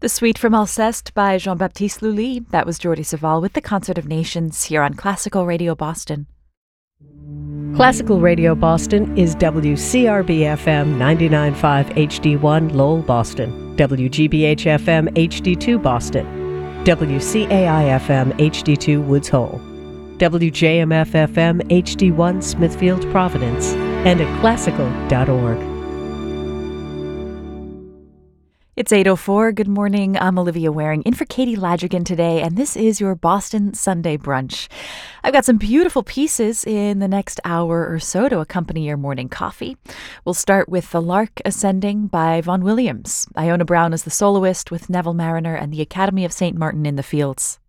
The Suite from Alceste by Jean-Baptiste Lully. That was Jordi Savall with the Concert of Nations here on Classical Radio Boston. Classical Radio Boston is WCRB-FM 99.5 HD1 Lowell, Boston, WGBH-FM HD2 Boston, WCAI-FM HD2 Woods Hole, WJMF-FM HD1 Smithfield, Providence, and at classical.org. It's 8:04. Good morning. I'm Olivia Waring in for Katie Ladrigan today, and this is your Boston Sunday Brunch. I've got some beautiful pieces in the next hour or so to accompany your morning coffee. We'll start with The Lark Ascending by Vaughan Williams. Iona Brown is the soloist with Neville Marriner and the Academy of St. Martin in the Fields.